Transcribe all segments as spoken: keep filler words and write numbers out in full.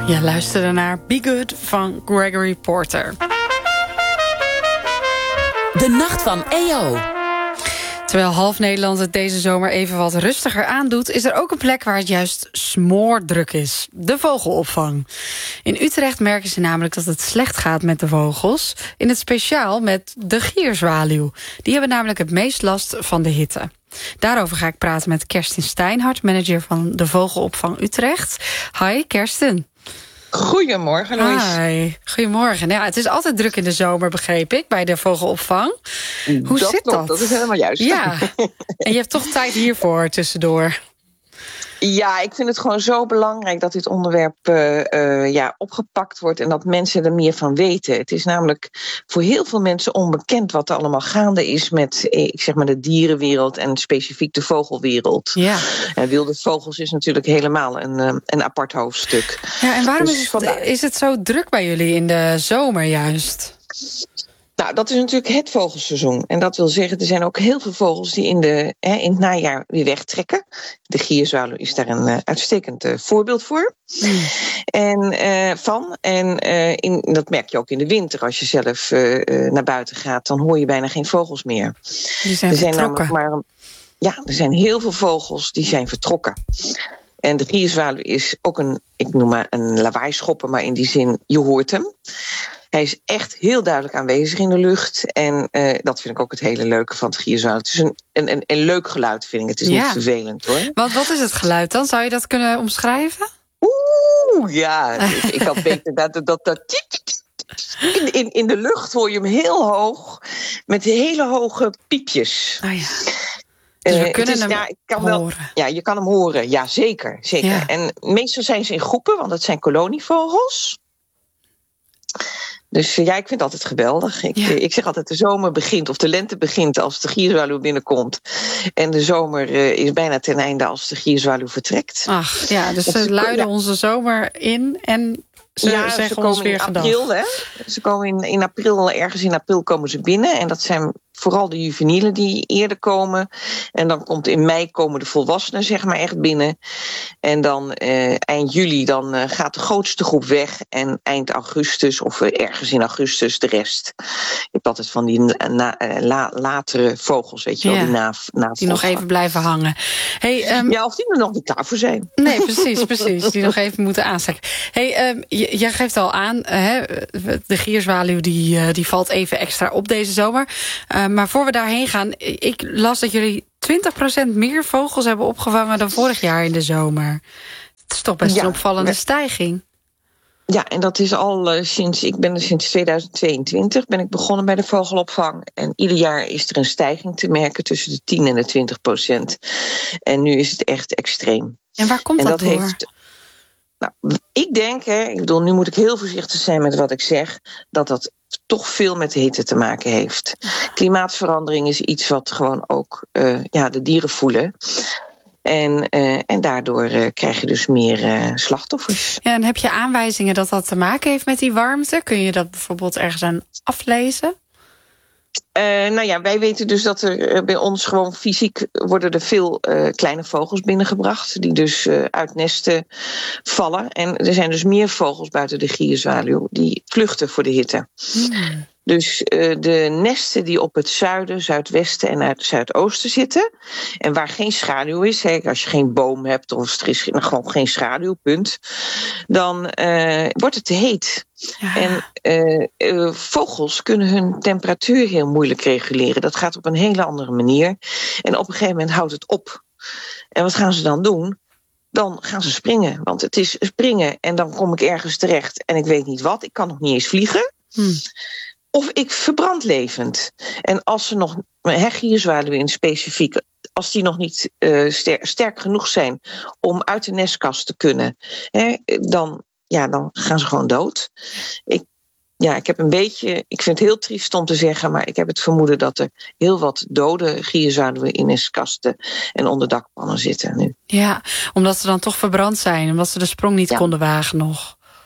Je luisterde naar Be Good van Gregory Porter. De Nacht van E O. Terwijl half Nederland het deze zomer even wat rustiger aandoet, is er ook een plek waar het juist smoordruk is. De vogelopvang. In Utrecht merken ze namelijk dat het slecht gaat met de vogels. In het speciaal met de gierzwaluw. Die hebben namelijk het meest last van de hitte. Daarover ga ik praten met Kerstin Steinhart, manager van de vogelopvang Utrecht. Hi, Kerstin. Goedemorgen, Louise. Hi, goedemorgen. Ja, het is altijd druk in de zomer, begreep ik, bij de vogelopvang. Hoe dat zit klopt, dat? Dat is helemaal juist. Ja, en je hebt toch tijd hiervoor tussendoor. Ja, ik vind het gewoon zo belangrijk dat dit onderwerp uh, uh, ja, opgepakt wordt en dat mensen er meer van weten. Het is namelijk voor heel veel mensen onbekend wat er allemaal gaande is met ik zeg maar de dierenwereld en specifiek de vogelwereld. Ja. En wilde vogels is natuurlijk helemaal een, uh, een apart hoofdstuk. Ja, en waarom Dus is, het, vandaar... is het zo druk bij jullie in de zomer juist? Nou, dat is natuurlijk het vogelseizoen. En dat wil zeggen, er zijn ook heel veel vogels die in, de, hè, in het najaar weer wegtrekken. De gierzwaluw is daar een uh, uitstekend uh, voorbeeld voor. Mm. En, uh, van. En uh, in, dat merk je ook in de winter. Als je zelf uh, uh, naar buiten gaat, dan hoor je bijna geen vogels meer. Die zijn er zijn vertrokken. Maar, ja, er zijn heel veel vogels die zijn vertrokken. En de gierzwaluw is ook een, ik noem maar een lawaaischopper, maar in die zin, je hoort hem. Hij is echt heel duidelijk aanwezig in de lucht. En uh, dat vind ik ook het hele leuke van het gierzwaluw. Het is een, een, een, een leuk geluid, vind ik. Het is ja. niet vervelend, hoor. Want wat is het geluid dan? Zou je dat kunnen omschrijven? Oeh, ja. ik, ik had beter dat... dat, dat, dat in, in, in de lucht hoor je hem heel hoog. Met hele hoge piepjes. Oh ja. Dus we kunnen uh, is, hem ja, ik kan horen. Wel, ja, je kan hem horen. Ja, zeker. zeker. Ja. En meestal zijn ze in groepen, want dat zijn kolonievogels. Dus ja, ik vind het altijd geweldig. Ik, ja. ik zeg altijd, de zomer begint, of de lente begint als de gierzwaluw binnenkomt. En de zomer uh, is bijna ten einde als de gierzwaluw vertrekt. Ach, ja, dus ze luiden ja. onze zomer in en ze ja, zeggen ze komen ons weer in gedag. april, hè? Ze komen in, in april, ergens in april komen ze binnen. En dat zijn vooral de juvenielen die eerder komen. En dan komt in mei komen de volwassenen, zeg maar, echt binnen. En dan uh, eind juli dan uh, gaat de grootste groep weg. En eind augustus, of uh, ergens in augustus, de rest. Je hebt altijd van die na, uh, la, latere vogels, weet je wel, ja, die na, na die nog even blijven hangen. Hey, um, ja, of die er nog niet klaar voor zijn. Nee, precies, precies. Die nog even moeten aanstrekken. Hey, um, j- jij geeft al aan, uh, de gierzwaluw die, uh, die valt even extra op deze zomer. Uh, maar voor we daarheen gaan, ik las dat jullie twintig procent meer vogels hebben opgevangen dan vorig jaar in de zomer. Het is toch best ja, een opvallende ja. stijging. Ja, en dat is al uh, sinds, ik ben er sinds tweeduizend tweeëntwintig, ben ik begonnen bij de vogelopvang. En ieder jaar is er een stijging te merken tussen de tien en de twintig procent. En nu is het echt extreem. En waar komt en dat, dat door? Heeft, nou, ik denk, hè, ik bedoel, nu moet ik heel voorzichtig zijn met wat ik zeg, dat dat toch veel met de hitte te maken heeft. Klimaatverandering is iets wat gewoon ook uh, ja, de dieren voelen. En, uh, en daardoor uh, krijg je dus meer uh, slachtoffers. Ja, en heb je aanwijzingen dat dat te maken heeft met die warmte? Kun je dat bijvoorbeeld ergens aan aflezen? Uh, nou ja, wij weten dus dat er uh, bij ons gewoon fysiek worden er veel uh, kleine vogels binnengebracht. Die dus uh, uit nesten vallen. En er zijn dus meer vogels buiten de gierzwaluw die vluchten voor de hitte. Hmm. Dus uh, de nesten die op het zuiden, zuidwesten en uit het zuidoosten zitten. En waar geen schaduw is, hè, als je geen boom hebt of er is gewoon geen schaduw, punt. Dan uh, wordt het te heet. Ja. En uh, uh, vogels kunnen hun temperatuur heel moeilijk reguleren. Dat gaat op een hele andere manier. En op een gegeven moment houdt het op. En wat gaan ze dan doen? Dan gaan ze springen. Want het is springen en dan kom ik ergens terecht en ik weet niet wat. Ik kan nog niet eens vliegen. Hmm. Of ik verbrand levend. En als ze nog, gierzwaluwen in specifiek, als die nog niet uh, ster- sterk genoeg zijn om uit de nestkast te kunnen, hè, dan, ja, dan gaan ze gewoon dood. Ik, ja, ik heb een beetje, ik vind het heel triest om te zeggen, maar ik heb het vermoeden dat er heel wat dode gierzwaluwen in nestkasten en onder dakpannen zitten nu. Ja, omdat ze dan toch verbrand zijn, omdat ze de sprong niet ja. konden wagen nog.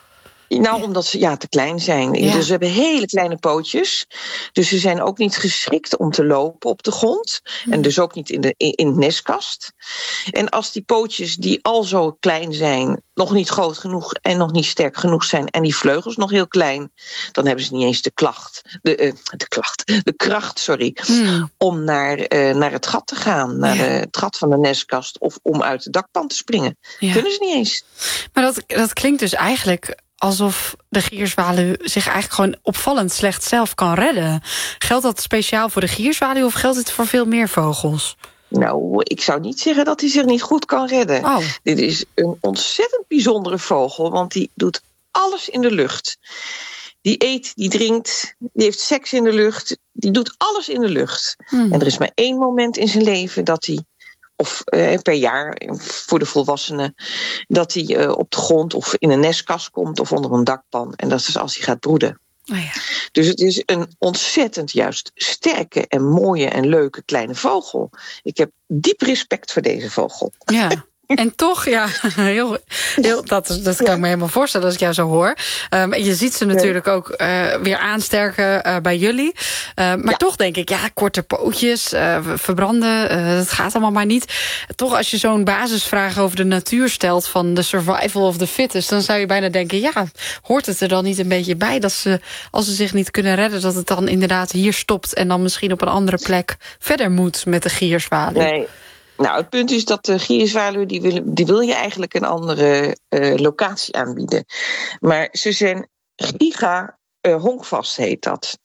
Nou, omdat ze ja, te klein zijn. Ja. Dus ze hebben hele kleine pootjes. Dus ze zijn ook niet geschikt om te lopen op de grond. Hmm. En dus ook niet in de, in de nestkast. En als die pootjes die al zo klein zijn, nog niet groot genoeg en nog niet sterk genoeg zijn, en die vleugels nog heel klein, dan hebben ze niet eens de klacht, de, uh, de klacht, de kracht, sorry, hmm. om naar, uh, naar het gat te gaan, naar ja. de, het gat van de nestkast of om uit de dakpan te springen. Ja. Kunnen ze niet eens. Maar dat, dat klinkt dus eigenlijk alsof de gierzwaluw zich eigenlijk gewoon opvallend slecht zelf kan redden. Geldt dat speciaal voor de gierzwaluw of geldt het voor veel meer vogels? Nou, ik zou niet zeggen dat hij zich niet goed kan redden. Oh. Dit is een ontzettend bijzondere vogel, want die doet alles in de lucht. Die eet, die drinkt, die heeft seks in de lucht, die doet alles in de lucht. Hmm. En er is maar één moment in zijn leven dat hij, of uh, per jaar voor de volwassenen, dat hij uh, op de grond of in een nestkast komt of onder een dakpan. En dat is als hij gaat broeden. Oh ja. Dus het is een ontzettend juist sterke en mooie en leuke kleine vogel. Ik heb diep respect voor deze vogel. Ja. En toch, ja, heel, heel, dat, dat kan ik me helemaal voorstellen als ik jou zo hoor. Um, en je ziet ze natuurlijk ook uh, weer aansterken uh, bij jullie. Uh, maar ja. toch denk ik, ja, korte pootjes, uh, verbranden, uh, dat gaat allemaal maar niet. Toch, als je zo'n basisvraag over de natuur stelt van de survival of the fittest, dan zou je bijna denken, ja, hoort het er dan niet een beetje bij dat ze, als ze zich niet kunnen redden, dat het dan inderdaad hier stopt en dan misschien op een andere plek verder moet met de gierzwaluw? Nee. Nou, het punt is dat de gierzwaluw, die wil, die wil je eigenlijk een andere uh, locatie aanbieden. Maar ze zijn giga uh, honkvast, heet dat.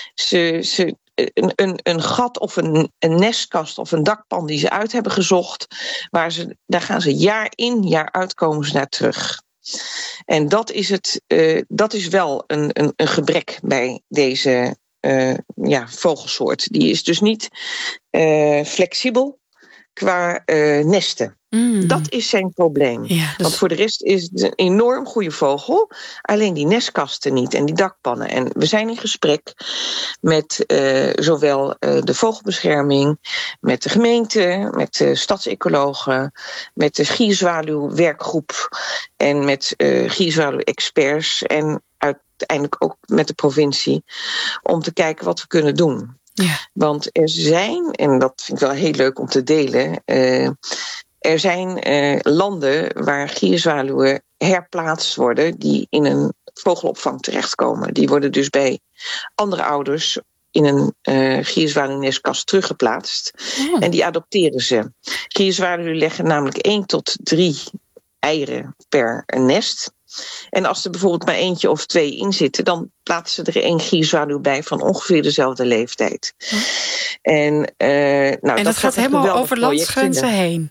Ze, ze, een, een, een gat of een, een nestkast of een dakpan die ze uit hebben gezocht, waar ze, daar gaan ze jaar in, jaar uit komen ze naar terug. En dat is, het, uh, dat is wel een, een, een gebrek bij deze uh, ja, vogelsoort. Die is dus niet uh, flexibel qua uh, nesten. Mm. Dat is zijn probleem. Ja, dus... Want voor de rest is het een enorm goede vogel. Alleen die nestkasten niet en die dakpannen. En we zijn in gesprek met uh, zowel uh, de vogelbescherming, met de gemeente, met de stadsecologen, met de gierzwaluwwerkgroep en met uh, gierzwaluw-experts en uiteindelijk ook met de provincie om te kijken wat we kunnen doen. Ja. Want er zijn, en dat vind ik wel heel leuk om te delen, uh, er zijn uh, landen waar gierzwaluwen herplaatst worden die in een vogelopvang terechtkomen. Die worden dus bij andere ouders in een uh, gierzwaluwnestkast teruggeplaatst. Ja. En die adopteren ze. Gierzwaluwen leggen namelijk één tot drie eieren per nest. En als er bijvoorbeeld maar eentje of twee in zitten, dan plaatsen ze er één gierzwaluw bij van ongeveer dezelfde leeftijd. Hm. En, uh, nou, en dat, dat gaat helemaal over landsgrenzen heen?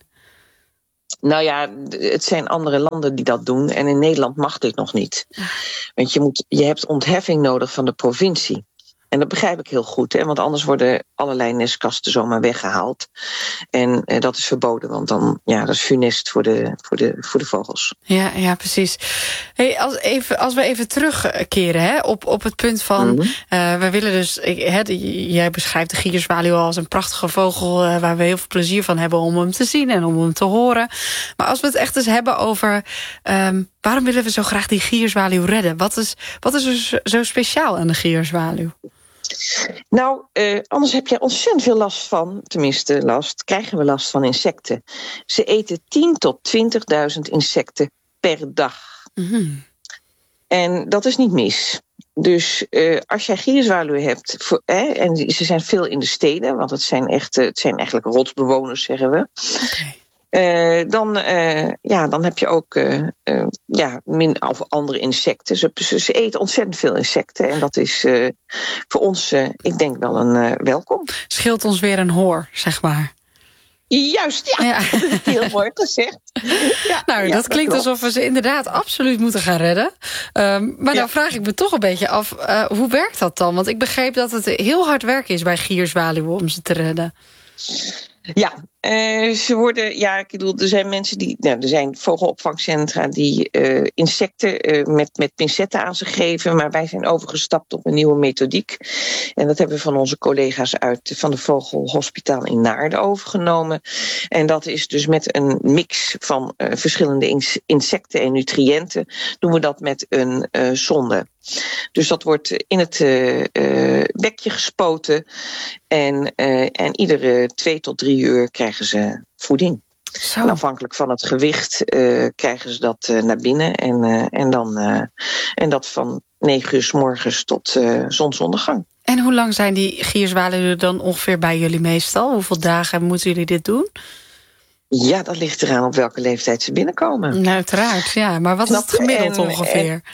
Nou ja, het zijn andere landen die dat doen. En in Nederland mag dit nog niet. Hm. Want je, moet, je hebt ontheffing nodig van de provincie. En dat begrijp ik heel goed, hè, want anders worden allerlei nestkasten zomaar weggehaald. En eh, dat is verboden, want dan, ja, dat is funest voor de, voor de, voor de vogels. Ja, ja, precies. Hey, als, even, als we even terugkeren hè, op, op het punt van, mm-hmm. uh, we willen dus, hè, jij beschrijft de gierzwaluw als een prachtige vogel uh, waar we heel veel plezier van hebben om hem te zien en om hem te horen. Maar als we het echt eens hebben over, um, waarom willen we zo graag die gierzwaluw redden? Wat is, wat is er zo speciaal aan de gierzwaluw? Nou, uh, anders heb je ontzettend veel last van, tenminste last, krijgen we last van insecten. Ze eten tien tot twintigduizend insecten per dag. Mm-hmm. En dat is niet mis. Dus uh, als jij gierzwaluwen hebt, voor, eh, en ze zijn veel in de steden, want het zijn, echt, het zijn eigenlijk rotsbewoners, zeggen we. Okay. Uh, dan, uh, ja, dan heb je ook uh, uh, ja, min, of andere insecten. Ze, ze, ze eten ontzettend veel insecten. En dat is uh, voor ons, uh, ik denk wel een uh, welkom. Scheelt ons weer een hoor, zeg maar. Juist, ja. ja. Dat is heel mooi gezegd. Ja, nou, ja, dat klinkt dat alsof we ze inderdaad absoluut moeten gaan redden. Um, maar ja. Dan vraag ik me toch een beetje af, uh, hoe werkt dat dan? Want ik begreep dat het heel hard werk is bij gierzwaluwen om ze te redden. Ja, uh, ze worden, ja, ik bedoel, er zijn mensen die, nou, er zijn vogelopvangcentra die uh, insecten uh, met, met pincetten aan ze geven, maar wij zijn overgestapt op een nieuwe methodiek. En dat hebben we van onze collega's uit van de Vogelhospitaal in Naarden overgenomen. En dat is dus met een mix van uh, verschillende ins- insecten en nutriënten, doen we dat met een uh, zonde. Dus dat wordt in het uh, uh, bekje gespoten en, uh, en iedere twee tot drie uur krijgen ze voeding. Zo. En afhankelijk van het gewicht uh, krijgen ze dat uh, naar binnen en, uh, en, dan, uh, en dat van negen uur 's morgens tot uh, zonsondergang. En hoe lang zijn die gierzwaluwen dan ongeveer bij jullie meestal? Hoeveel dagen moeten jullie dit doen? Ja, dat ligt eraan op welke leeftijd ze binnenkomen. Nou, uiteraard, ja. Maar wat is het gemiddeld en, ongeveer? En,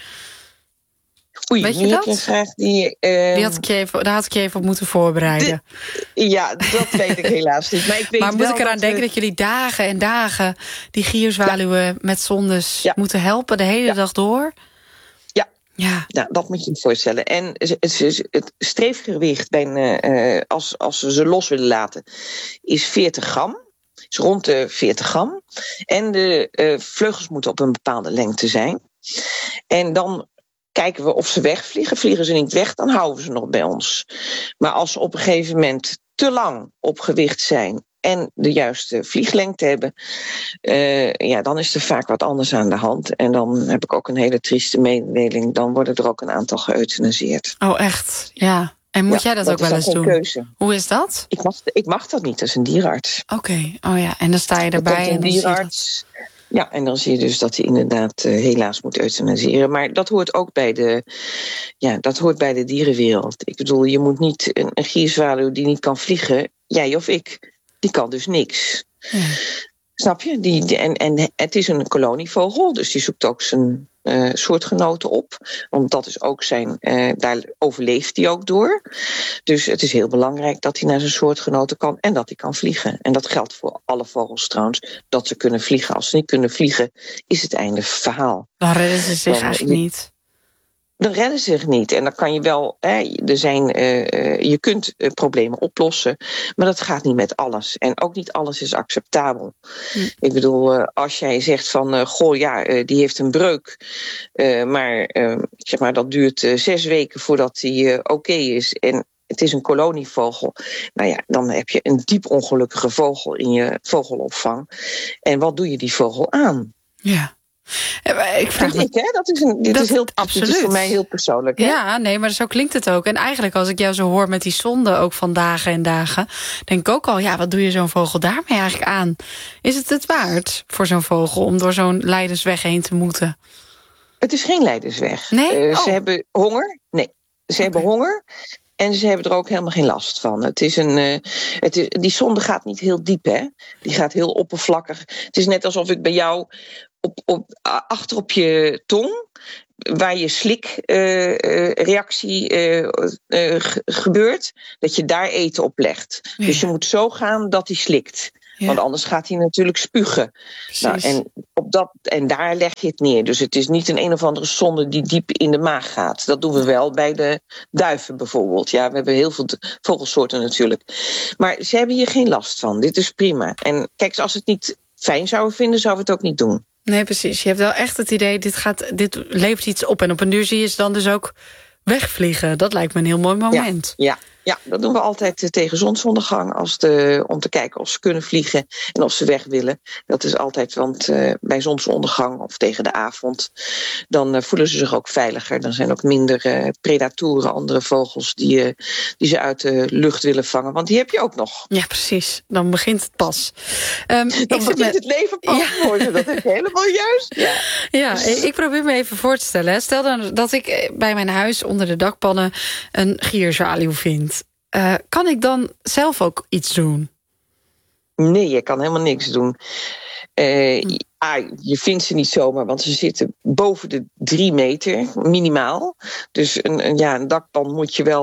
Oei, weet je nu dat? heb je een vraag die... Uh, die had ik je even, daar had ik je even op moeten voorbereiden. De, ja, dat weet ik helaas niet. Maar, ik weet maar moet wel ik eraan dat denken we... dat jullie dagen en dagen die gierzwaluwen ja. met zondes ja. moeten helpen de hele ja. dag door? Ja. Ja. Nou, dat moet je je voorstellen. En het, het streefgewicht bij een, uh, als, als we ze los willen laten is veertig gram. Is rond de veertig gram. En de uh, vleugels moeten op een bepaalde lengte zijn. En dan kijken we of ze wegvliegen. Vliegen ze niet weg, dan houden we ze nog bij ons. Maar als ze op een gegeven moment te lang op gewicht zijn en de juiste vlieglengte hebben, uh, ja, dan is er vaak wat anders aan de hand. En dan heb ik ook een hele trieste mededeling. Dan worden er ook een aantal geëuthanaseerd. Oh, echt? Ja. En moet ja, jij dat, dat ook wel eens doen? Keuze. Hoe is dat? Ik mag, ik mag dat niet, dat is een dierenarts. Oké, okay. Oh ja, en dan sta je erbij. Een dierenarts. Ja, en dan zie je dus dat hij inderdaad uh, helaas moet euthanaseren. Maar dat hoort ook bij de, ja, dat hoort bij de dierenwereld. Ik bedoel, je moet niet een, een gierzwaluw die niet kan vliegen, jij of ik, die kan dus niks. Ja. Snap je? Die, die, en, en het is een kolonievogel, dus die zoekt ook zijn uh, soortgenoten op. Want dat is ook zijn, uh, daar overleeft hij ook door. Dus het is heel belangrijk dat hij naar zijn soortgenoten kan en dat hij kan vliegen. En dat geldt voor alle vogels trouwens, dat ze kunnen vliegen. Als ze niet kunnen vliegen, is het einde verhaal. Dan redden ze zich dan, eigenlijk niet. Dan redden ze zich niet. En dan kan je wel, hè, er zijn, uh, je kunt uh, problemen oplossen, maar dat gaat niet met alles. En ook niet alles is acceptabel. Hm. Ik bedoel, uh, als jij zegt van, uh, goh, ja, uh, die heeft een breuk, uh, maar, uh, zeg maar dat duurt uh, zes weken voordat die uh, oké okay is. En het is een kolonievogel. Nou ja, dan heb je een diep ongelukkige vogel in je vogelopvang. En wat doe je die vogel aan? Ja. Ik vraag me... ik, hè? Dat is, een, dit, dat, is heel, absoluut. dit is voor mij heel persoonlijk. Hè? Ja, nee, maar zo klinkt het ook. En eigenlijk als ik jou zo hoor met die zonde ook van dagen en dagen, denk ik ook al, ja, wat doe je zo'n vogel daarmee eigenlijk aan? Is het het waard voor zo'n vogel om door zo'n lijdensweg heen te moeten? Het is geen lijdensweg. Nee? Uh, oh. Ze hebben honger. Nee, ze okay. hebben honger. En ze hebben er ook helemaal geen last van. Het is een, uh, het is, die zonde gaat niet heel diep, hè? Die gaat heel oppervlakkig. Het is net alsof ik bij jou op, op, achter op je tong, waar je slikreactie uh, uh, uh, g- gebeurt, dat je daar eten op legt. Ja. Dus je moet zo gaan dat hij slikt. Ja. Want anders gaat hij natuurlijk spugen. Nou, en, op dat, en daar leg je het neer. Dus het is niet een een of andere zonde die diep in de maag gaat. Dat doen we wel bij de duiven bijvoorbeeld. Ja, we hebben heel veel vogelsoorten natuurlijk. Maar ze hebben hier geen last van. Dit is prima. En kijk, als ze het niet fijn zouden vinden, zouden we het ook niet doen. Nee, precies. Je hebt wel echt het idee, dit, gaat, dit levert iets op. En op een duur zie je ze dan dus ook wegvliegen. Dat lijkt me een heel mooi moment. Ja, ja. Ja, dat doen we altijd tegen zonsondergang als de, om te kijken of ze kunnen vliegen en of ze weg willen. Dat is altijd, want uh, bij zonsondergang of tegen de avond, dan uh, voelen ze zich ook veiliger. Dan zijn ook minder uh, predatoren, andere vogels die, uh, die ze uit de lucht willen vangen. Want die heb je ook nog. Ja, precies. Dan begint het pas. Um, dan begint met... het leven pas ja. worden. Dat is helemaal juist. Ja, ja ik probeer me even voor te stellen. Stel dan dat ik bij mijn huis onder de dakpannen een gierzwaluw vind. Uh, kan ik dan zelf ook iets doen? Nee, je kan helemaal niks doen. Uh, hm. ah, je vindt ze niet zomaar, want ze zitten boven de drie meter, minimaal. Dus een, een, ja, een dakpan moet je wel